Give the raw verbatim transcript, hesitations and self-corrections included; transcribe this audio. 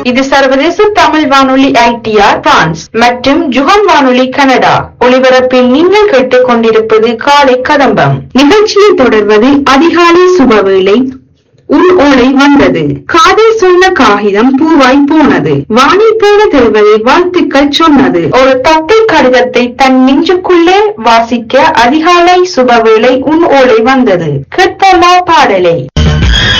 இது சர்வதேச தமிழ் வானொலி ஐடிஆர் பிரான்ஸ் மற்றும் ஜுகம் வானொலி கனடா ஒளிபரப்பில் நீங்கள் கேட்டுக் கொண்டிருப்பது காலை கதம்பம். நிகழ்ச்சியில் தொடர்வது அதிகாலை சுபவேளை. உள் ஓலை வந்தது, காதில் சொன்ன காகிதம் பூவாய் போனது, வானில் போன தேவதை வாழ்த்துக்கள் சொன்னது. ஒரு தட்டை கடிதத்தை தன் நெஞ்சுக்குள்ளே வாசிக்க அதிகாலை சுபவேளை உள் ஓலை வந்தது. கேட்போமா பாடலை?